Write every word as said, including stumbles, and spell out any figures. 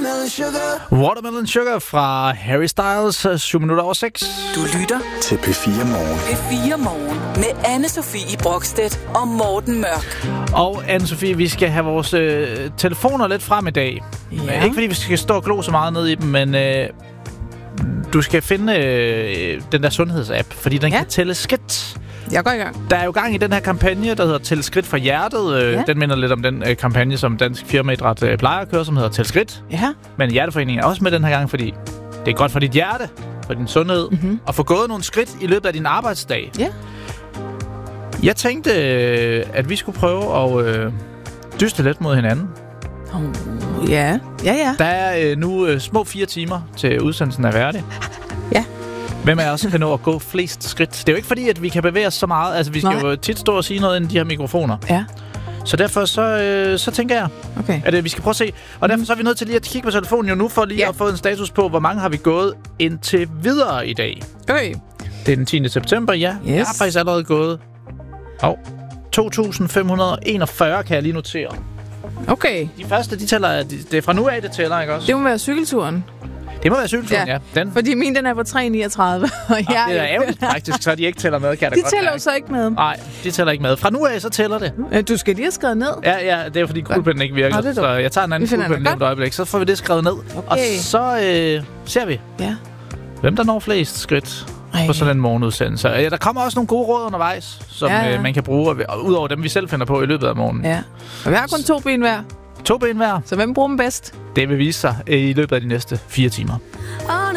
Watermelon Sugar. Watermelon Sugar fra Harry Styles, syv minutter over seks. Du lytter til P fire Morgen. P fire Morgen med Anne-Sophie Brokstedt og Morten Mørk. Og Anne-Sophie, vi skal have vores øh, telefoner lidt frem i dag. Ja. Ikke fordi vi skal stå og glo så meget ned i dem, men øh, du skal finde øh, den der sundhedsapp, fordi den ja. kan tælle skridt. Jeg går i gang. Der er jo gang i den her kampagne, der hedder Tæl Skridt for Hjertet. Ja. Den minder lidt om den øh, kampagne, som Dansk Firmaidræt øh, plejer at køre, som hedder Tæl Skridt. Ja. Men Hjerteforeningen er også med den her gang, fordi det er godt for dit hjerte, for din sundhed, mm-hmm. at få gået nogle skridt i løbet af din arbejdsdag. Ja. Jeg tænkte, øh, at vi skulle prøve at øh, dyste lidt mod hinanden. Oh, ja, ja, ja. Der er øh, nu øh, små fire timer til udsendelsen af Værdig. Ja. Hvem af os kan nå at gå flest skridt? Det er jo ikke fordi, at vi kan bevæge os så meget. Altså, vi skal Nej. jo tit stå og sige noget inden de her mikrofoner. Ja. Så derfor så, øh, så tænker jeg, okay. at øh, vi skal prøve at se. Og derfor så er vi nødt til lige at kigge på telefonen jo nu, for lige ja. at få en status på, hvor mange har vi gået indtil videre i dag. Okay. Det er den tiende september, ja. Yes. Jeg har faktisk allerede gået oh, to tusind fem hundrede enogfyrre, kan jeg lige notere. Okay. De første, de tæller, det er fra nu af, det tæller, ikke også? Det må være cykelturen. Det må være cykelturen, ja. ja. Den. Fordi min, den er på tre niogtredive. Og jeg ah, det er ærgerligt faktisk, så de ikke tæller med, kan De tæller jo så ikke med. Nej, de tæller ikke med. Fra nu af, så tæller det. Du skal lige have skrevet ned. Ja, ja, det er fordi kuglepinden ikke virker. Nå, så jeg tager en anden kuglepind lige om et øjeblik. Så får vi det skrevet ned. Okay. Og så øh, ser vi, ja. hvem der når flest skridt Ej. på sådan en morgenudsendelse. Ja, der kommer også nogle gode råd undervejs, som ja, ja. Øh, man kan bruge, udover dem, vi selv finder på i løbet af morgenen. Ja. Og vi har kun to ben hver. To ben hver. Så hvem bruger dem bedst? Det vil vise sig i løbet af de næste fire timer.